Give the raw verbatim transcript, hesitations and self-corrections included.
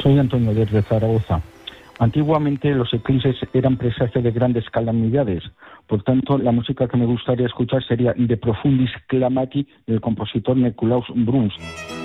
Soy Antonio desde Zaragoza. Antiguamente los eclipses eran presagio de grandes calamidades. Por tanto, la música que me gustaría escuchar sería De Profundis Clamati del compositor Nicolaus Bruns.